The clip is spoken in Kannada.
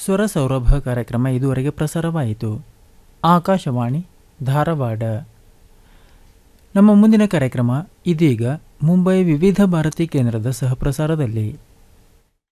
ಸ್ವರ ಸೌರಭ ಕಾರ್ಯಕ್ರಮ ಇದುವರೆಗೆ ಪ್ರಸಾರವಾಯಿತು. ಆಕಾಶವಾಣಿ ಧಾರವಾಡ. ನಮ್ಮ ಮುಂದಿನ ಕಾರ್ಯಕ್ರಮ ಇದೀಗ ಮುಂಬೈ ವಿವಿಧ ಭಾರತಿ ಕೇಂದ್ರದ ಸಹಪ್ರಸಾರದಲ್ಲಿ.